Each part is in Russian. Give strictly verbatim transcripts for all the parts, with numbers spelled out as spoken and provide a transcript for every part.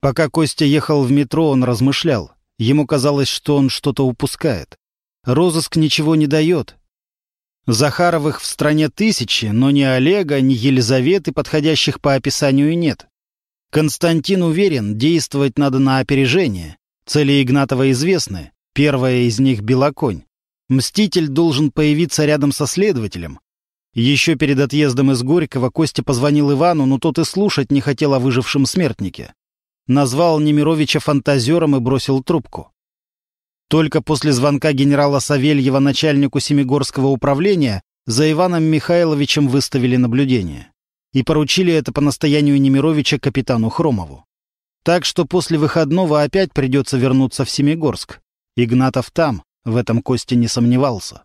Пока Костя ехал в метро, он размышлял. Ему казалось, что он что-то упускает. Розыск ничего не дает. Захаровых в стране тысячи, но ни Олега, ни Елизаветы, подходящих по описанию, нет. Константин уверен, действовать надо на опережение. Цели Игнатова известны. Первая из них — Белоконь. Мститель должен появиться рядом со следователем. Еще перед отъездом из Горького Костя позвонил Ивану, но тот и слушать не хотел о выжившем смертнике. Назвал Немировича фантазером и бросил трубку. Только после звонка генерала Савельева начальнику Семигорского управления за Иваном Михайловичем выставили наблюдение. И поручили это по настоянию Немировича капитану Хромову. Так что после выходного опять придется вернуться в Семигорск. Игнатов там, в этом Костя не сомневался.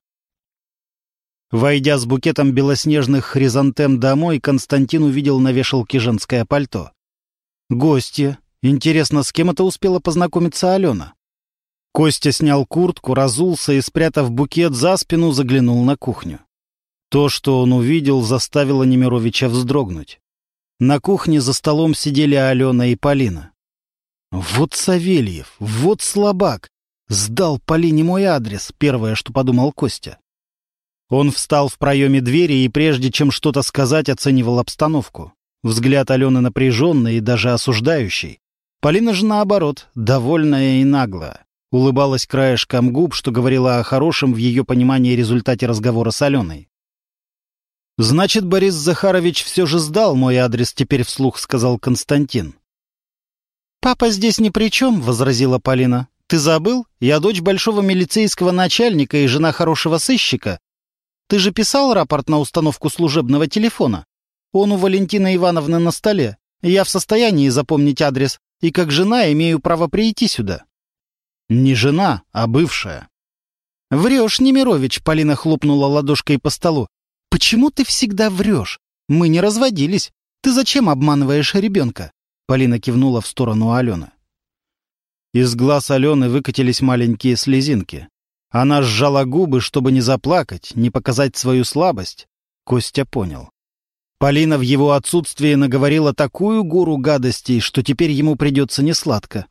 Войдя с букетом белоснежных хризантем домой, Константин увидел на вешалке женское пальто. Гостья. Интересно, с кем это успела познакомиться Алена? Костя снял куртку, разулся и, спрятав букет за спину, заглянул на кухню. То, что он увидел, заставило Немировича вздрогнуть. На кухне за столом сидели Алена и Полина. «Вот Савельев, вот слабак! Сдал Полине мой адрес», — первое, что подумал Костя. Он встал в проеме двери и, прежде чем что-то сказать, оценивал обстановку. Взгляд Алены напряженный и даже осуждающий. Полина же, наоборот, довольная и наглая. Улыбалась краешком губ, что говорила о хорошем в ее понимании результате разговора с Аленой. «Значит, Борис Захарович все же сдал мой адрес теперь вслух», — сказал Константин. «Папа здесь ни при чем», — возразила Полина. «Ты забыл? Я дочь большого милицейского начальника и жена хорошего сыщика. Ты же писал рапорт на установку служебного телефона? Он у Валентины Ивановны на столе. Я в состоянии запомнить адрес, и как жена имею право прийти сюда». «Не жена, а бывшая». «Врешь, Немирович», — Полина хлопнула ладошкой по столу. «Почему ты всегда врешь? Мы не разводились. Ты зачем обманываешь ребенка?» Полина кивнула в сторону Алены. Из глаз Алены выкатились маленькие слезинки. Она сжала губы, чтобы не заплакать, не показать свою слабость. Костя понял. Полина в его отсутствии наговорила такую гору гадостей, что теперь ему придется несладко.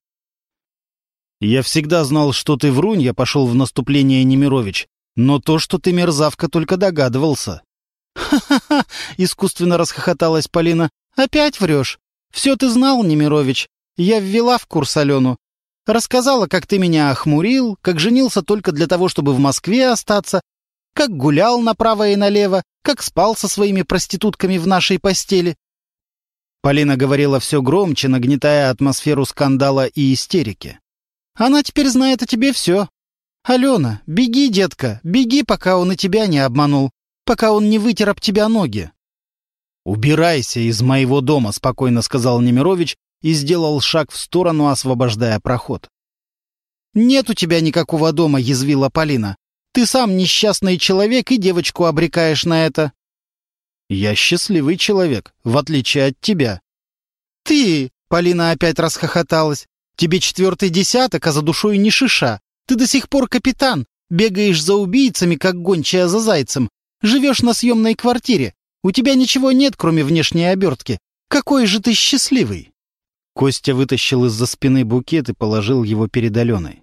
«Я всегда знал, что ты врунья», — пошел в наступление Немирович. «Но то, что ты мерзавка, только догадывался». «Ха-ха-ха!» — искусственно расхохоталась Полина. «Опять врешь? Все ты знал, Немирович. Я ввела в курс Алену. Рассказала, как ты меня охмурил, как женился только для того, чтобы в Москве остаться, как гулял направо и налево, как спал со своими проститутками в нашей постели». Полина говорила все громче, нагнетая атмосферу скандала и истерики. «Она теперь знает о тебе все. Алена, беги, детка, беги, пока он и тебя не обманул, пока он не вытер об тебя ноги». «Убирайся из моего дома», — спокойно сказал Немирович и сделал шаг в сторону, освобождая проход. «Нет у тебя никакого дома», — язвила Полина. «Ты сам несчастный человек и девочку обрекаешь на это». «Я счастливый человек, в отличие от тебя». «Ты», — Полина опять расхохоталась, «тебе четвертый десяток, а за душой ни шиша. Ты до сих пор капитан, бегаешь за убийцами, как гончая за зайцем, живешь на съемной квартире. У тебя ничего нет, кроме внешней обертки. Какой же ты счастливый!» Костя вытащил из-за спины букет и положил его перед Аленой.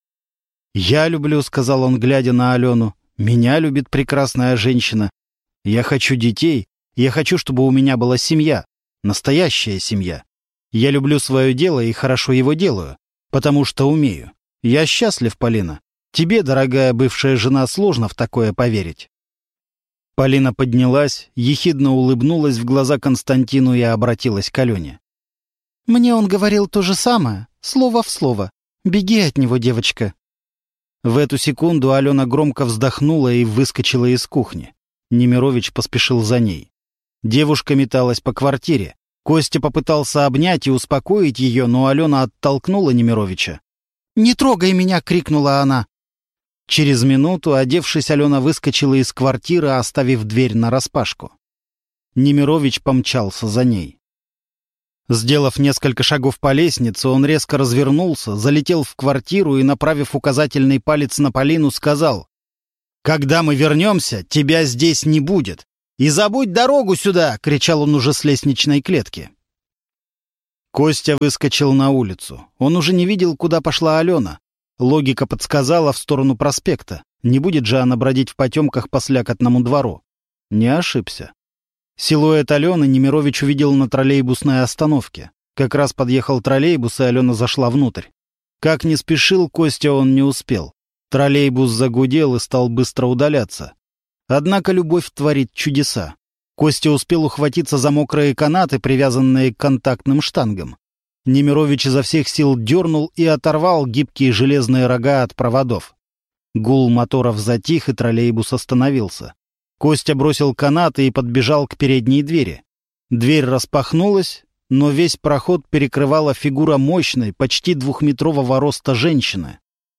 «Я люблю», — сказал он, глядя на Алену. «Меня любит прекрасная женщина. Я хочу детей. Я хочу, чтобы у меня была семья. Настоящая семья. Я люблю свое дело и хорошо его делаю, потому что умею. Я счастлив, Полина. Тебе, дорогая бывшая жена, сложно в такое поверить». Полина поднялась, ехидно улыбнулась в глаза Константину и обратилась к Алене. «Мне он говорил то же самое, слово в слово. Беги от него, девочка». В эту секунду Алена громко вздохнула и выскочила из кухни. Немирович поспешил за ней. Девушка металась по квартире. Костя попытался обнять и успокоить ее, но Алена оттолкнула Немировича. «Не трогай меня!» — крикнула она. Через минуту, одевшись, Алена выскочила из квартиры, оставив дверь нараспашку. Немирович помчался за ней. Сделав несколько шагов по лестнице, он резко развернулся, залетел в квартиру и, направив указательный палец на Полину, сказал: «Когда мы вернемся, тебя здесь не будет. И забудь дорогу сюда!» — кричал он уже с лестничной клетки. Костя выскочил на улицу. Он уже не видел, куда пошла Алена. Логика подсказала в сторону проспекта. Не будет же она бродить в потемках по слякотному двору. Не ошибся. Силуэт Алены Немирович увидел на троллейбусной остановке. Как раз подъехал троллейбус, и Алена зашла внутрь. Как не спешил Костя, он не успел. Троллейбус загудел и стал быстро удаляться. Однако любовь творит чудеса. Костя успел ухватиться за мокрые канаты, привязанные к контактным штангам. Немирович изо всех сил дернул и оторвал гибкие железные рога от проводов. Гул моторов затих, и троллейбус остановился. Костя бросил канаты и подбежал к передней двери. Дверь распахнулась, но весь проход перекрывала фигура мощной, почти двухметрового роста женщины.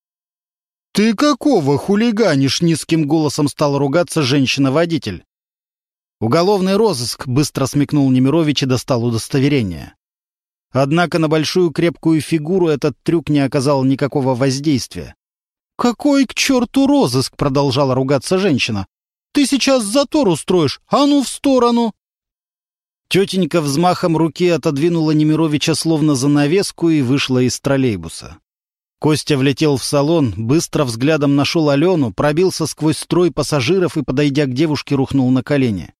«Ты какого хулиганишь?» — низким голосом стал ругаться женщина-водитель. «Уголовный розыск», — быстро смекнул Немирович и достал удостоверение. Однако на большую крепкую фигуру этот трюк не оказал никакого воздействия. «Какой к черту розыск?» — продолжала ругаться женщина. «Ты сейчас затор устроишь, а ну в сторону!» Тетенька взмахом руки отодвинула Немировича словно занавеску и вышла из троллейбуса. Костя влетел в салон, быстро взглядом нашел Алену, пробился сквозь строй пассажиров и, подойдя к девушке, рухнул на колени.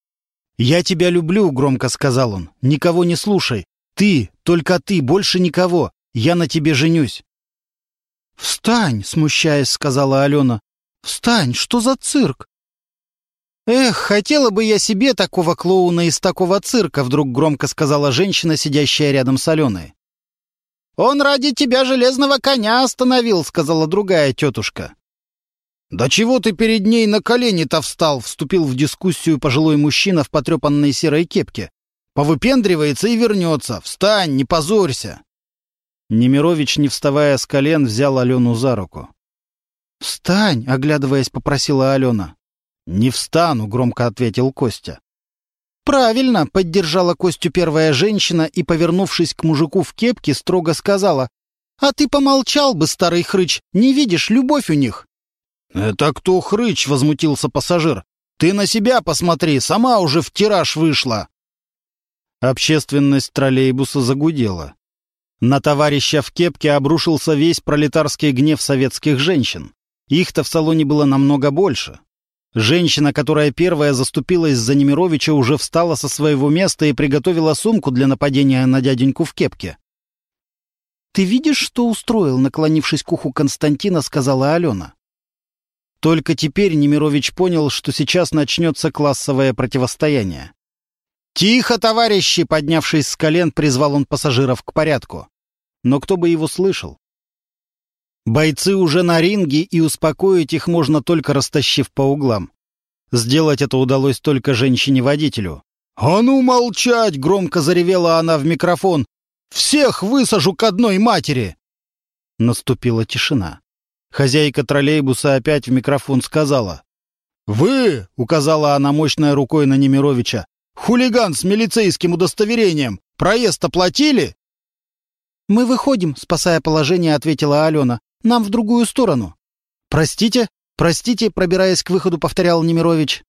«Я тебя люблю», — громко сказал он. «Никого не слушай. Ты, только ты, больше никого. Я на тебе женюсь». «Встань», — смущаясь, сказала Алена. «Встань, что за цирк?» «Эх, хотела бы я себе такого клоуна из такого цирка», — вдруг громко сказала женщина, сидящая рядом с Аленой. «Он ради тебя железного коня остановил», — сказала другая тетушка. «Да чего ты перед ней на колени-то встал?» — вступил в дискуссию пожилой мужчина в потрепанной серой кепке. «Повыпендривается и вернется. Встань, не позорься!» Немирович, не вставая с колен, взял Алену за руку. «Встань!» — оглядываясь, попросила Алена. «Не встану», — громко ответил Костя. «Правильно!» — поддержала Костю первая женщина и, повернувшись к мужику в кепке, строго сказала. «А ты помолчал бы, старый хрыч, не видишь, любовь у них!» «Это кто хрыч?» — возмутился пассажир. «Ты на себя посмотри, сама уже в тираж вышла!» Общественность троллейбуса загудела. На товарища в кепке обрушился весь пролетарский гнев советских женщин. Их-то в салоне было намного больше. Женщина, которая первая заступилась за Немировича, уже встала со своего места и приготовила сумку для нападения на дяденьку в кепке. «Ты видишь, что устроил?» — наклонившись к уху Константина, сказала Алена. Только теперь Немирович понял, что сейчас начнется классовое противостояние. «Тихо, товарищи!» — поднявшись с колен, призвал он пассажиров к порядку. Но кто бы его слышал? Бойцы уже на ринге, и успокоить их можно только растащив по углам. Сделать это удалось только женщине-водителю. «А ну молчать!» — громко заревела она в микрофон. «Всех высажу к одной матери!» Наступила тишина. Хозяйка троллейбуса опять в микрофон сказала. «Вы!» — указала она мощной рукой на Немировича. «Хулиган с милицейским удостоверением! Проезд оплатили?» «Мы выходим», — спасая положение, ответила Алена. «Нам в другую сторону». «Простите, простите», — пробираясь к выходу, повторял Немирович.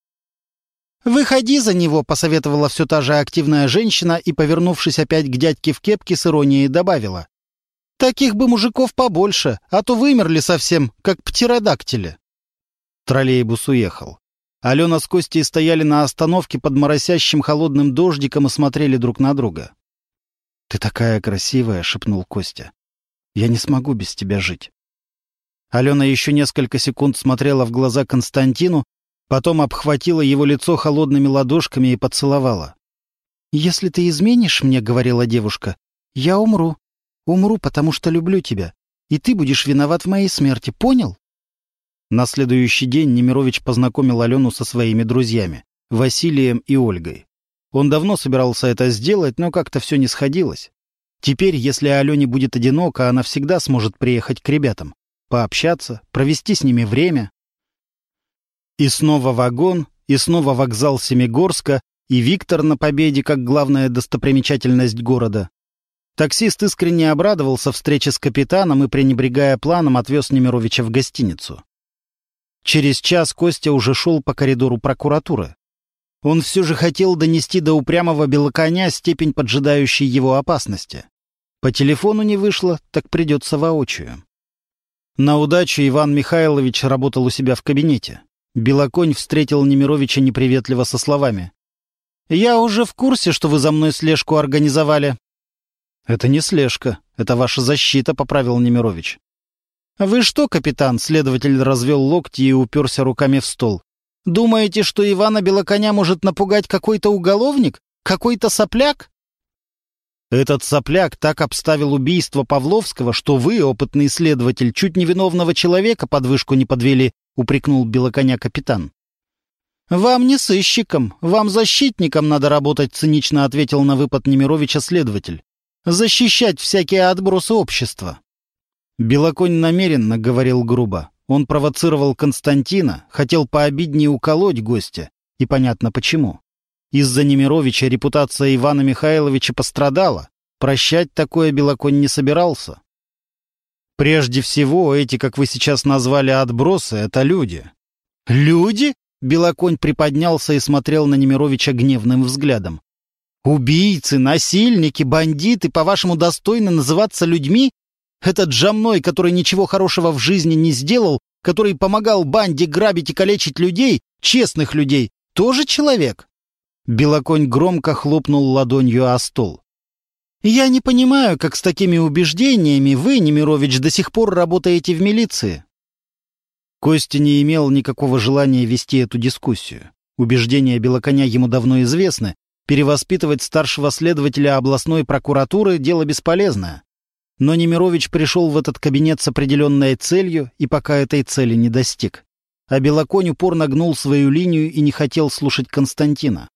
«Выходи за него», — посоветовала все та же активная женщина и, повернувшись опять к дядьке в кепке, с иронией добавила. «Таких бы мужиков побольше, а то вымерли совсем, как птеродактили». Троллейбус уехал. Алена с Костей стояли на остановке под моросящим холодным дождиком и смотрели друг на друга. «Ты такая красивая», — шепнул Костя. «Я не смогу без тебя жить». Алена еще несколько секунд смотрела в глаза Константину, потом обхватила его лицо холодными ладошками и поцеловала. «Если ты изменишь мне, — говорила девушка, — я умру. Умру, потому что люблю тебя, и ты будешь виноват в моей смерти, понял?» На следующий день Немирович познакомил Алену со своими друзьями, Василием и Ольгой. Он давно собирался это сделать, но как-то все не сходилось. Теперь, если Алене будет одиноко, она всегда сможет приехать к ребятам, пообщаться, провести с ними время. И снова вагон, и снова вокзал Семигорска, и Виктор на Победе как главная достопримечательность города. Таксист искренне обрадовался встрече с капитаном и, пренебрегая планом, отвез Немировича в гостиницу. Через час Костя уже шел по коридору прокуратуры. Он все же хотел донести до упрямого белоконя степень поджидающей его опасности. По телефону не вышло, так придется воочию. На удачу Иван Михайлович работал у себя в кабинете. Белоконь встретил Немировича неприветливо со словами: «Я уже в курсе, что вы за мной слежку организовали». «Это не слежка, это ваша защита», — поправил Немирович. «Вы что, капитан?» — следователь развел локти и уперся руками в стол. «Думаете, что Ивана Белоконя может напугать какой-то уголовник? Какой-то сопляк?» «Этот сопляк так обставил убийство Павловского, что вы, опытный следователь, чуть невиновного человека под вышку не подвели», — упрекнул Белоконя капитан. «Вам не сыщиком, вам защитником надо работать», — цинично ответил на выпад Немировича следователь. «Защищать всякие отбросы общества». Белоконь намеренно говорил грубо. Он провоцировал Константина, хотел пообиднее уколоть гостя, и понятно почему. Из-за Немировича репутация Ивана Михайловича пострадала. Прощать такое Белоконь не собирался. Прежде всего, эти, как вы сейчас назвали, отбросы — это люди. «Люди?» — Белоконь приподнялся и смотрел на Немировича гневным взглядом. «Убийцы, насильники, бандиты, по-вашему, достойны называться людьми? Этот Жамной, который ничего хорошего в жизни не сделал, который помогал банде грабить и калечить людей, честных людей, тоже человек?» Белоконь громко хлопнул ладонью о стол. «Я не понимаю, как с такими убеждениями вы, Немирович, до сих пор работаете в милиции». Костя не имел никакого желания вести эту дискуссию. Убеждения Белоконя ему давно известны. Перевоспитывать старшего следователя областной прокуратуры — дело бесполезное. Но Немирович пришел в этот кабинет с определенной целью и пока этой цели не достиг. А Белоконь упорно гнул свою линию и не хотел слушать Константина.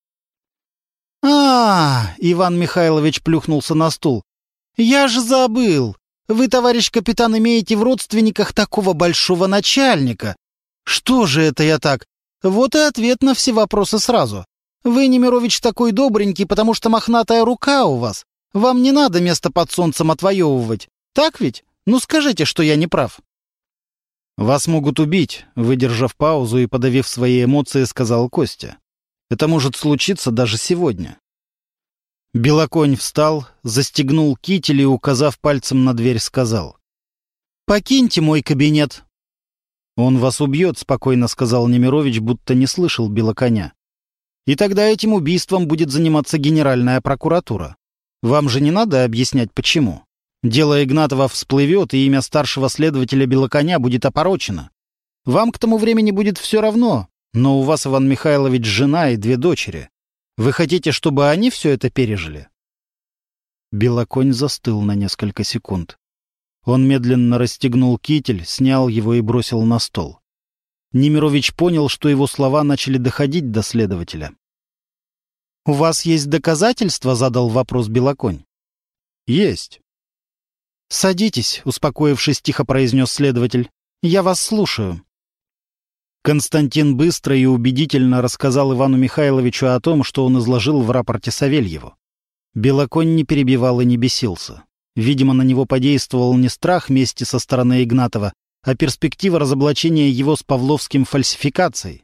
а, -а, -а Иван Михайлович плюхнулся на стул. «Я же забыл! Вы, товарищ капитан, имеете в родственниках такого большого начальника! Что же это я так? Вот и ответ на все вопросы сразу. Вы, Немирович, такой добренький, потому что мохнатая рука у вас. Вам не надо место под солнцем отвоевывать. Так ведь? Ну скажите, что я не прав». «Вас могут убить», — выдержав паузу и подавив свои эмоции, сказал Костя. «Это может случиться даже сегодня». Белоконь встал, застегнул китель и, указав пальцем на дверь, сказал: «Покиньте мой кабинет». «Он вас убьет», — спокойно сказал Немирович, будто не слышал Белоконя. «И тогда этим убийством будет заниматься Генеральная прокуратура. Вам же не надо объяснять, почему. Дело Игнатова всплывет, и имя старшего следователя Белоконя будет опорочено. Вам к тому времени будет все равно, но у вас, Иван Михайлович, жена и две дочери. Вы хотите, чтобы они все это пережили?» Белоконь застыл на несколько секунд. Он медленно расстегнул китель, снял его и бросил на стол. Немирович понял, что его слова начали доходить до следователя. «У вас есть доказательства?» — задал вопрос Белоконь. «Есть». «Садитесь», — успокоившись, тихо произнес следователь. «Я вас слушаю». Константин быстро и убедительно рассказал Ивану Михайловичу о том, что он изложил в рапорте Савельеву. Белоконь не перебивал и не бесился. Видимо, на него подействовал не страх мести со стороны Игнатова, а перспектива разоблачения его с Павловским фальсификацией.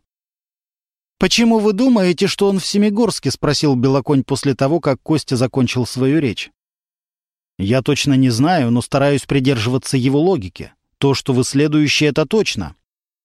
«Почему вы думаете, что он в Семигорске?» — спросил Белоконь после того, как Костя закончил свою речь. «Я точно не знаю, но стараюсь придерживаться его логики. То, что вы следующий, это точно».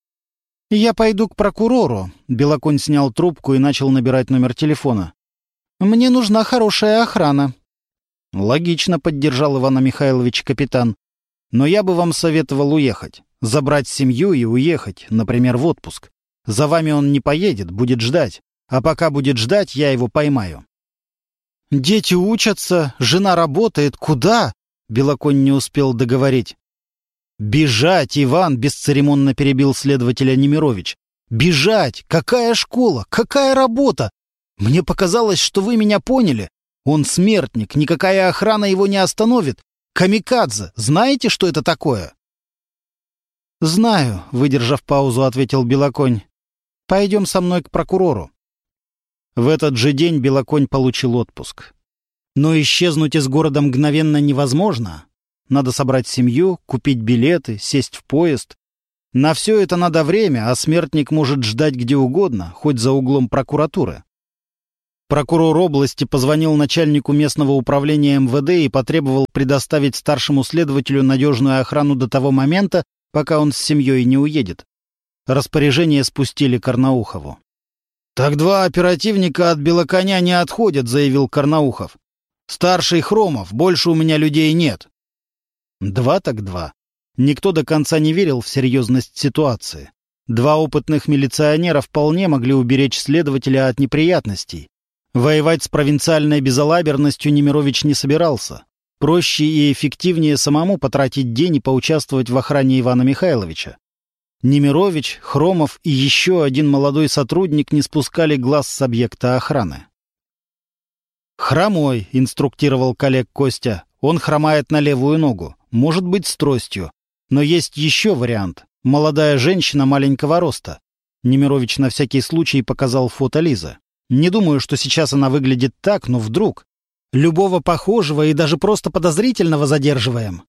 «Я пойду к прокурору», — Белоконь снял трубку и начал набирать номер телефона. «Мне нужна хорошая охрана». «Логично», — поддержал Ивана Михайлович капитан. «Но я бы вам советовал уехать. Забрать семью и уехать, например, в отпуск. За вами он не поедет, будет ждать. А пока будет ждать, я его поймаю». «Дети учатся, жена работает. Куда?» — Белоконь не успел договорить. «Бежать, Иван!» — бесцеремонно перебил следователя Немирович. «Бежать! Какая школа? Какая работа? Мне показалось, что вы меня поняли. Он смертник, никакая охрана его не остановит. Камикадзе! Знаете, что это такое?» «Знаю», — выдержав паузу, ответил Белоконь. «Пойдем со мной к прокурору». В этот же день Белоконь получил отпуск. Но исчезнуть из города мгновенно невозможно. Надо собрать семью, купить билеты, сесть в поезд. На все это надо время, а смертник может ждать где угодно, хоть за углом прокуратуры. Прокурор области позвонил начальнику местного управления эм вэ дэ и потребовал предоставить старшему следователю надежную охрану до того момента, пока он с семьей не уедет. Распоряжение спустили Карнаухову. «Так два оперативника от Белоконя не отходят», — заявил Карнаухов. «Старший Хромов, больше у меня людей нет». Два так два. Никто до конца не верил в серьезность ситуации. Два опытных милиционера вполне могли уберечь следователя от неприятностей. Воевать с провинциальной безалаберностью Немирович не собирался. Проще и эффективнее самому потратить день и поучаствовать в охране Ивана Михайловича. Немирович, Хромов и еще один молодой сотрудник не спускали глаз с объекта охраны. «Хромой», — инструктировал коллег Костя. «Он хромает на левую ногу, может быть, с тростью. Но есть еще вариант. Молодая женщина маленького роста». Немирович на всякий случай показал фото Лизы. «Не думаю, что сейчас она выглядит так, но вдруг. Любого похожего и даже просто подозрительного задерживаем».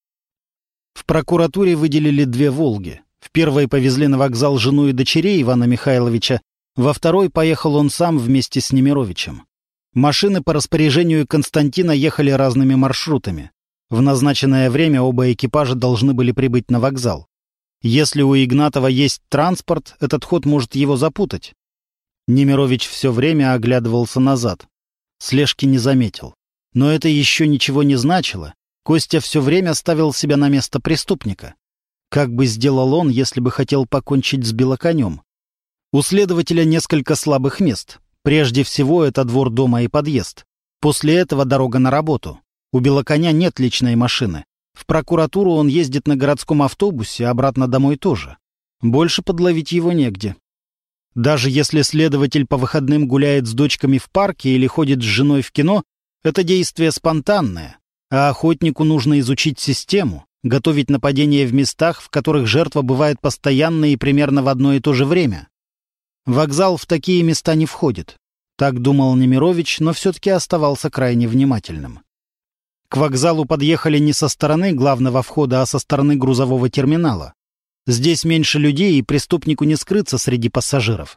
В прокуратуре выделили две «Волги». В первой повезли на вокзал жену и дочерей Ивана Михайловича, во второй поехал он сам вместе с Немировичем. Машины по распоряжению Константина ехали разными маршрутами. В назначенное время оба экипажа должны были прибыть на вокзал. Если у Игнатова есть транспорт, этот ход может его запутать. Немирович все время оглядывался назад. Слежки не заметил. Но это еще ничего не значило. Костя все время ставил себя на место преступника. Как бы сделал он, если бы хотел покончить с Белоконем? У следователя несколько слабых мест. Прежде всего, это двор дома и подъезд. После этого дорога на работу. У Белоконя нет личной машины. В прокуратуру он ездит на городском автобусе, обратно домой тоже. Больше подловить его негде. Даже если следователь по выходным гуляет с дочками в парке или ходит с женой в кино, это действие спонтанное. А охотнику нужно изучить систему, готовить нападения в местах, в которых жертва бывает постоянно и примерно в одно и то же время. Вокзал в такие места не входит. Так думал Немирович, но все-таки оставался крайне внимательным. К вокзалу подъехали не со стороны главного входа, а со стороны грузового терминала. Здесь меньше людей, и преступнику не скрыться среди пассажиров.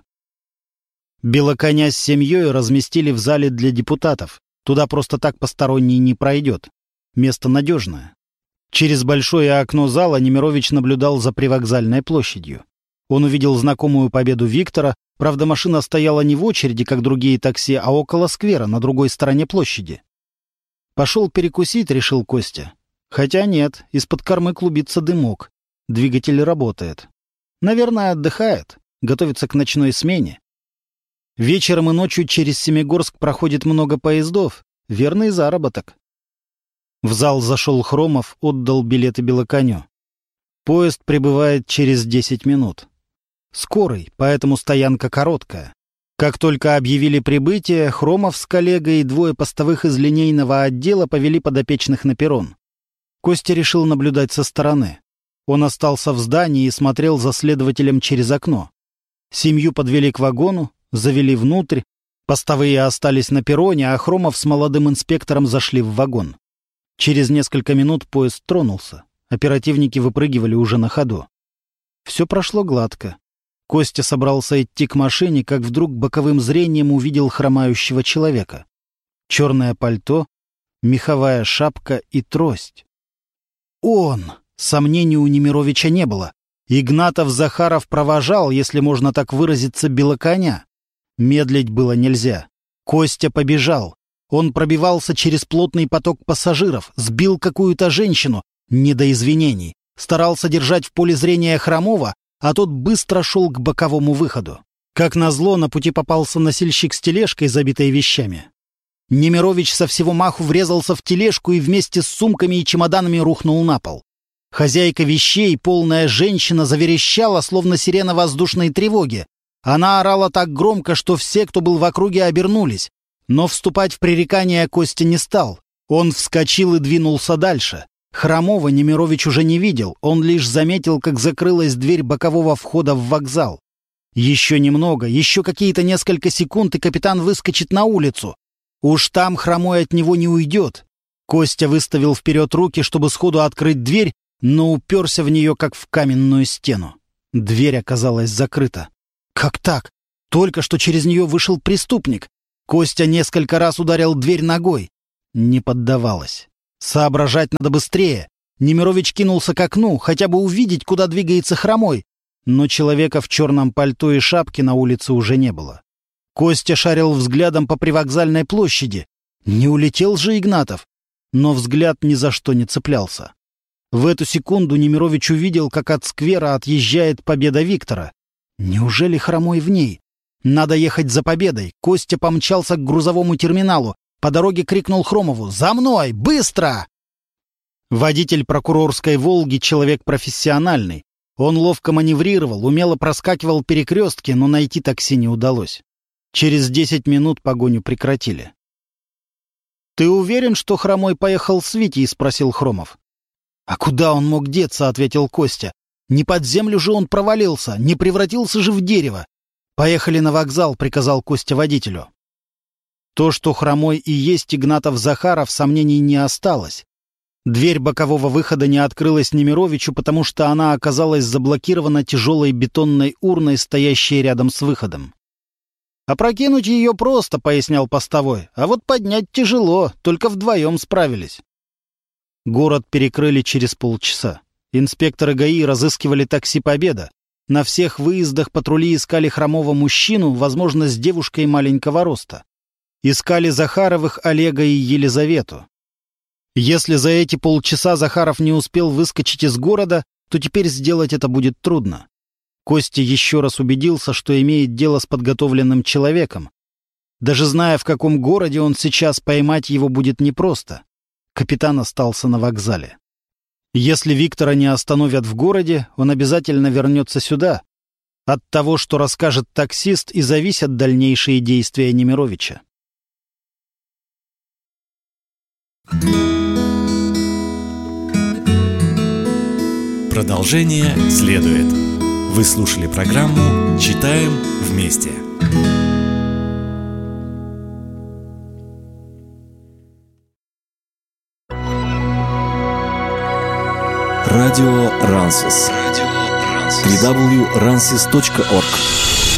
Белоконя с семьей разместили в зале для депутатов. Туда просто так посторонний не пройдет. Место надежное. Через большое окно зала Немирович наблюдал за привокзальной площадью. Он увидел знакомую победу Виктора, правда, машина стояла не в очереди, как другие такси, а около сквера, на другой стороне площади. «Пошел перекусить», — решил Костя. Хотя нет, из-под кормы клубится дымок. Двигатель работает. Наверное, отдыхает, готовится к ночной смене. Вечером и ночью через Семигорск проходит много поездов. Верный заработок. В зал зашел Хромов, отдал билеты Белоконю. Поезд прибывает через десять минут. Скорый, поэтому стоянка короткая. Как только объявили прибытие, Хромов с коллегой и двое постовых из линейного отдела повели подопечных на перрон. Костя решил наблюдать со стороны. Он остался в здании и смотрел за следователем через окно. Семью подвели к вагону, завели внутрь. Постовые остались на перроне, а Хромов с молодым инспектором зашли в вагон. Через несколько минут поезд тронулся. Оперативники выпрыгивали уже на ходу. Все прошло гладко. Костя собрался идти к машине, как вдруг боковым зрением увидел хромающего человека. Черное пальто, меховая шапка и трость. Он! Сомнений у Немировича не было. Игнатов Захаров провожал, если можно так выразиться, Белоконя. Медлить было нельзя. Костя побежал. Он пробивался через плотный поток пассажиров, сбил какую-то женщину, не до извинений. Старался держать в поле зрения Хромова, а тот быстро шел к боковому выходу. Как назло, на пути попался носильщик с тележкой, забитой вещами. Немирович со всего маху врезался в тележку и вместе с сумками и чемоданами рухнул на пол. Хозяйка вещей, полная женщина, заверещала, словно сирена воздушной тревоги. Она орала так громко, что все, кто был в округе, обернулись. Но вступать в пререкания Костя не стал. Он вскочил и двинулся дальше. Хромова Немирович уже не видел, он лишь заметил, как закрылась дверь бокового входа в вокзал. Еще немного, еще какие-то несколько секунд, и капитан выскочит на улицу. Уж там Хромой от него не уйдет. Костя выставил вперед руки, чтобы сходу открыть дверь, но уперся в нее, как в каменную стену. Дверь оказалась закрыта. Как так? Только что через нее вышел преступник. Костя несколько раз ударил дверь ногой. Не поддавалась. Соображать надо быстрее. Немирович кинулся к окну, хотя бы увидеть, куда двигается Хромой. Но человека в черном пальто и шапке на улице уже не было. Костя шарил взглядом по привокзальной площади. Не улетел же Игнатов? Но взгляд ни за что не цеплялся. В эту секунду Немирович увидел, как от сквера отъезжает Победа Виктора. Неужели Хромой в ней? Надо ехать за Победой. Костя помчался к грузовому терминалу. По дороге крикнул Хромову: «За мной! Быстро!» Водитель прокурорской «Волги» — человек профессиональный. Он ловко маневрировал, умело проскакивал перекрестки, но найти такси не удалось. Через десять минут погоню прекратили. «Ты уверен, что Хромой поехал с Витей?» — спросил Хромов. «А куда он мог деться?» — ответил Костя. «Не под землю же он провалился, не превратился же в дерево. Поехали на вокзал», — приказал Костя водителю. То, что Хромой и есть Игнатов-Захаров, сомнений не осталось. Дверь бокового выхода не открылась Немировичу, потому что она оказалась заблокирована тяжелой бетонной урной, стоящей рядом с выходом. «Опрокинуть ее просто», — пояснял постовой, «а вот поднять тяжело, только вдвоем справились». Город перекрыли через полчаса. Инспекторы ГАИ разыскивали такси «Победа». На всех выездах патрули искали хромого мужчину, возможно, с девушкой маленького роста. Искали Захаровых, Олега и Елизавету. Если за эти полчаса Захаров не успел выскочить из города, то теперь сделать это будет трудно. Костя еще раз убедился, что имеет дело с подготовленным человеком. Даже зная, в каком городе он сейчас, поймать его будет непросто. Капитан остался на вокзале. Если Виктора не остановят в городе, он обязательно вернется сюда. От того, что расскажет таксист, и зависят дальнейшие действия Немировича. Продолжение следует. Вы слушали программу «Читаем вместе». Радио Рансис. дабл ю дабл ю дабл ю точка рансис точка орг